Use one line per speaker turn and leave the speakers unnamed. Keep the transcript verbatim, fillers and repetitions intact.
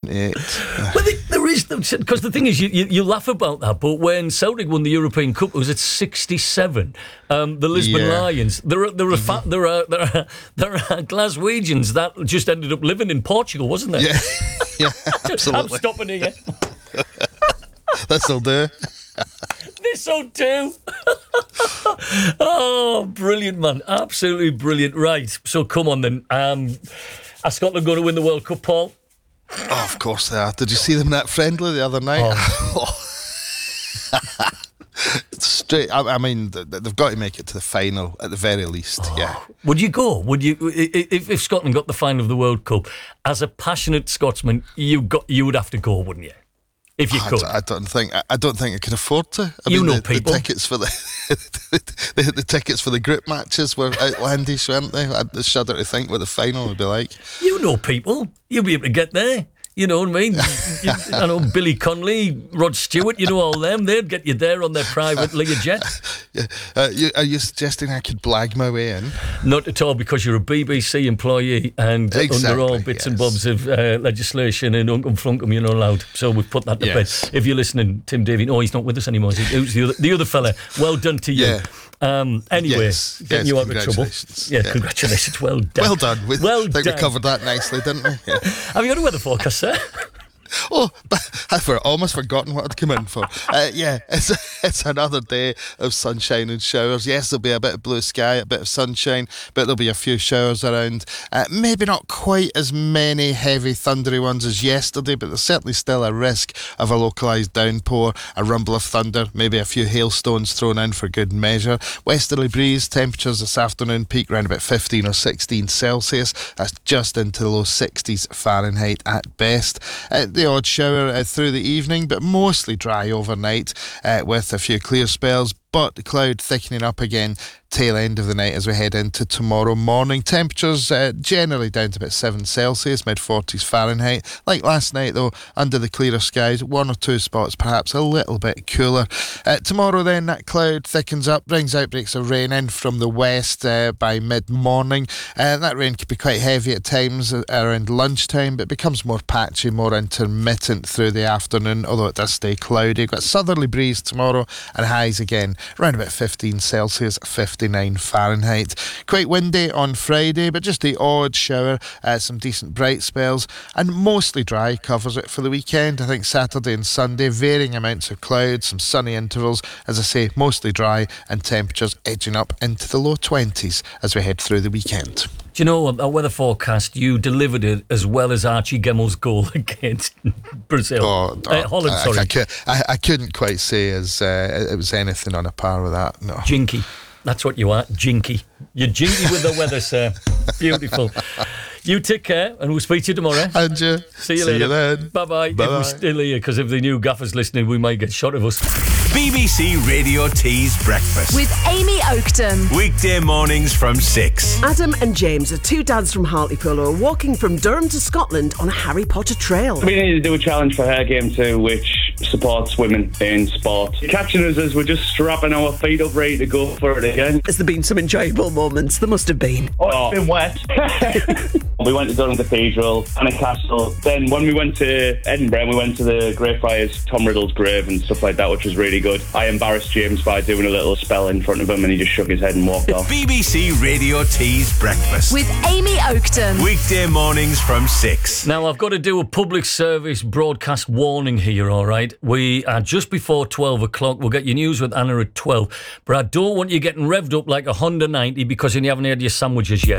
seventy-eight.
Well, there is, because the thing is, you, you, you laugh about that, but when Celtic won the European Cup, it was at sixty-seven. Um, the Lisbon
Yeah.
Lions. There are there are, fa- there are there are there are Glaswegians that just ended up living in Portugal, wasn't there?
Yeah, yeah,
I'm
absolutely.
stopping here.
This'll do.
This'll do. Oh, brilliant, man! Absolutely brilliant. Right, so come on then. Um, are Scotland going to win the World Cup, Paul?
Oh, of course they are. Did you see them in that friendly the other night? Oh. Straight. I, I mean, th- they've got to make it to the final at the very least. Oh. Yeah.
Would you go? Would you? If, if Scotland got the final of the World Cup, as a passionate Scotsman, you got you would have to go, wouldn't you? If you
I
could,
don't, I don't think I don't think I could afford to. I
you
mean,
know,
the,
people.
the tickets for the, the the tickets for the group matches were outlandish, weren't they? I shudder to think what the final would be like.
You know, people. You'll be able to get there. You know what I mean? You, I know Billy Connolly, Rod Stewart, you know all them. They'd get you there on their private Learjet.
Yeah. Uh, you, are you suggesting I could blag my way in?
Not at all, because you're a B B C employee and
exactly,
under all bits
yes.
and bobs of uh, legislation and unkum flunkum, you're not allowed. So we've put that to
yes.
bed. If you're listening, Tim Davey, no, he's not with us anymore. Who's the other, the other fella? Well done to you.
Yeah.
Um, anyway,
yes.
getting
yes,
you out of trouble.
congratulations.
Yeah,
yeah,
congratulations. Well done.
Well done. We,
well
I think
done.
we covered that nicely, didn't we? Yeah.
Have you got a weather forecast, sir?
Oh, I've almost forgotten what I'd come in for. Uh, yeah, it's it's another day of sunshine and showers. Yes, there'll be a bit of blue sky, a bit of sunshine, but there'll be a few showers around. Uh, maybe not quite as many heavy, thundery ones as yesterday, but there's certainly still a risk of a localised downpour, a rumble of thunder, maybe a few hailstones thrown in for good measure. Westerly breeze, temperatures this afternoon peak around about fifteen or sixteen Celsius. That's just into the low sixties Fahrenheit at best. Uh, the odd shower uh, through the evening, but mostly dry overnight uh, with a few clear spells, but the cloud thickening up again tail end of the night as we head into tomorrow morning. Temperatures uh, generally down to about seven Celsius, mid forties Fahrenheit. Like last night though, under the clearer skies, one or two spots perhaps a little bit cooler. Uh, tomorrow then, that cloud thickens up, brings outbreaks of rain in from the west uh, by mid-morning. Uh, that rain can be quite heavy at times uh, around lunchtime, but becomes more patchy, more intermittent through the afternoon, although it does stay cloudy. Got a southerly breeze tomorrow and highs again around about fifteen Celsius, fifty-nine Fahrenheit. Quite windy on Friday, but just the odd shower, uh, some decent bright spells, and mostly dry covers it for the weekend. I think Saturday and Sunday, varying amounts of clouds, some sunny intervals, as I say, mostly dry, and temperatures edging up into the low twenties as we head through the weekend.
Do you know what, that weather forecast, you delivered it as well as Archie Gemmel's goal against Brazil.
Oh, no,
uh, Holland,
I,
sorry.
I, I, I, I couldn't quite say as uh, it was anything on a par with that, no.
Jinky. That's what you are, jinky. You're jinky with the weather, sir. Beautiful. You take care, and we'll speak to you tomorrow.
And you.
See you
See
later.
you then.
Bye-bye.
Bye-bye.
If we're still here, because if the new gaffers listening, we might get shot of us.
B B C Radio T's Breakfast.
With Amy Oakton.
Weekday mornings from six.
Adam and James are two dads from Hartlepool who are walking from Durham to Scotland on a Harry Potter trail.
We need to do a challenge for Hair Game two, which supports women in sport. Catching us as we're just strapping our feet up, ready to go for it again.
Has there been some enjoyable moments? There must have been.
Oh, it's been wet. We went to Durham Cathedral and a castle. Then when we went to Edinburgh, we went to the Greyfriars, Tom Riddle's grave and stuff like that, which was really good. I embarrassed James by doing a little spell in front of him and he just shook his head and walked off.
B B C Radio T's Breakfast.
With Amy Oakton.
Weekday mornings from six.
Now, I've got to do a public service broadcast warning here, all right? We are just before twelve o'clock. We'll get your news with Anna at twelve. But I don't want you getting revved up like a Honda ninety because you haven't had your sandwiches yet.